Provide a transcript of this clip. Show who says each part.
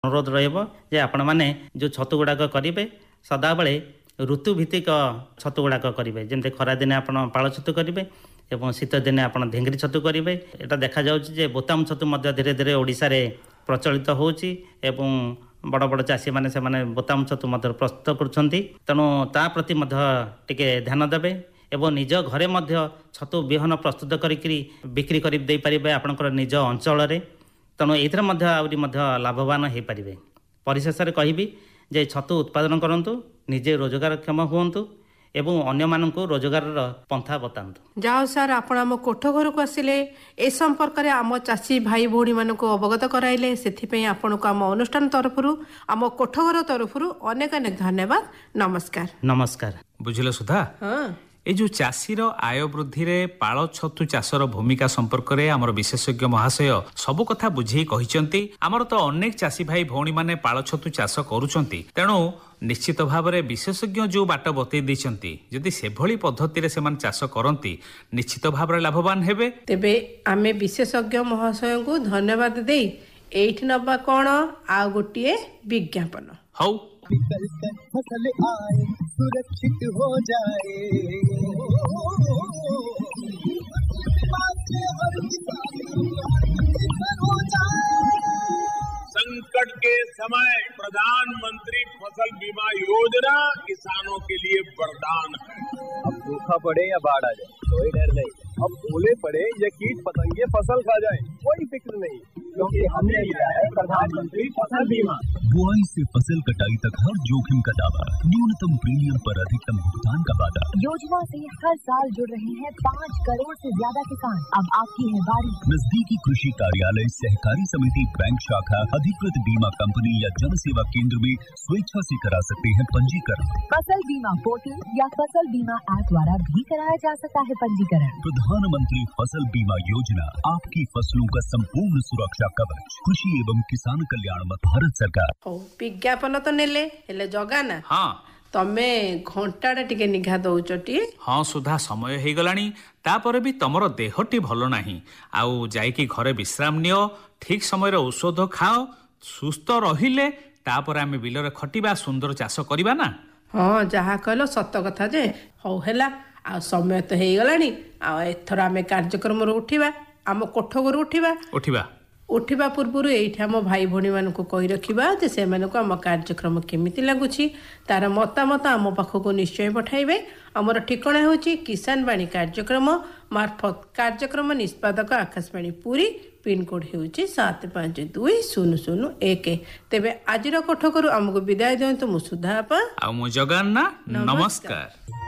Speaker 1: अनुरोध रहिबो जे आपण माने जो छतु गुड़ाक करेंगे सदाबले ऋतु भित्तिक छतु गुड़ाक करेंगे जमी खरा दिने आप पाଳ छतु करेंगे और शीत दिने आप ढेंगरी छतु करेंगे। यहाँ देखा जाउछि बोताम छतु धीरे धीरे ओडिशा रे प्रचलित होउछि एवं बड़ बड़ चाषी मैंने से बोताम छतु प्रस्तुत करुँच तेणु ता प्रति टिके ध्यान देवे एवं निज घरे छतु बिहन प्रस्तुत करी बिक्री कर दे पारे आपंकर निज अंचल तेणु ये आहरी लाभवान हो पारे। परिशेष कहबी जे छतु उत्पादन करंतु निजे रोजगारक्षम हुंतु एवं अन्य मानकु रोजगार पंथा बतांतु।
Speaker 2: जाओ सर आपण आम कोठ घर को आसिले ए संपर्क में आम चाषी भाई भौणी मानक अवगत कराइले से आपण को आम अनुष्ठान तरफरु आम कोठ घर तरफरु अनेक अनेक धन्यवाद। नमस्कार।
Speaker 1: नमस्कार।
Speaker 3: बुझिल सुधा
Speaker 2: हाँ
Speaker 3: ए जो चाषीर आय वृद्धि रे पाळ छतु चाषर भूमिका संपर्क में आमर विशेषज्ञ महाशय सबु कथा बुझे कहिसेंती। आमर तो अनेक चाषी भाई भौणी माने पाळ छतु चाष करूछंती तेणु निश्चित भाव में विशेषज्ञ जो बाट बतई देछंती जदि से भली पद्धति रे सेमान चाष करंती निश्चित भाव में लाभवान हेबे।
Speaker 2: तेबे आमे विशेषज्ञ महाशय को धन्यवाद देई एठी नबा कोन आ गोटिए विज्ञापन
Speaker 3: हौ
Speaker 4: फसल आए सुरक्षित हो जाए
Speaker 5: संकट के समय प्रधानमंत्री फसल बीमा योजना किसानों के लिए वरदान है।
Speaker 6: अब सूखा पड़े या बाढ़ आ जाए कोई डर नहीं, अब ओले पड़े या कीट पतंगे फसल खा जाए कोई फिक्र नहीं, क्योंकि हमने लिया है प्रधानमंत्री फसल बीमा।
Speaker 7: बुआई से फसल कटाई तक हर जोखिम का दावा, न्यूनतम प्रीमियम पर अधिकतम भुगतान का वादा।
Speaker 8: योजना से हर साल जुड़ रहे हैं 5 करोड़ से ज्यादा किसान। अब आपकी है बारी।
Speaker 7: नजदीकी कृषि कार्यालय, सहकारी समिति, बैंक शाखा, अधिकृत बीमा कंपनी या जन सेवा केंद्र में स्वेच्छा से करा सकते हैं पंजीकरण।
Speaker 8: फसल बीमा पोर्टल या फसल बीमा ऐप द्वारा भी कराया जा सकता है पंजीकरण।
Speaker 7: प्रधानमंत्री फसल बीमा योजना, आपकी फसलों का संपूर्ण सुरक्षा कवच। कृषि एवं किसान कल्याण भारत सरकार।
Speaker 2: विज्ञापन तो नेले हेले जगा ना।
Speaker 3: हाँ
Speaker 2: तमे घंटाटा टिके निघा दउचटी।
Speaker 3: हाँ सुधा समय हो गलानी तापर भी तमर देहटी भलो नाही आउ जाइकी घरे विश्राम नियो, ठीक समय औषध खाओ, सुस्थ रहिले तापर आमे बिलरे खटिबा, सुंदर चाष करिबा ना।
Speaker 2: हाँ जहा कहलो सत कथा जे हौ हेला आ समय तो हो गलानी आ एथर आमे कार्यक्रम रो उठिबा, आम कोठ घर उठिबा पूर्व ये आम भाई भौणी मानक कही रखा जे से आम कार्यक्रम केमिति लगुची तार मतामत आम पाखक निश्चय पठाइबे। आमर ठिकाना होची किसान वाणी कार्यक्रम मार्फत कार्यक्रम निष्पादक आकाशवाणी पुरी, पिनकोड होची 752001। तेबे आजिर कोठ करू आमको विदाय दियंतु मु सुधा आपा
Speaker 3: आ मु जगन्ना। नमस्कार।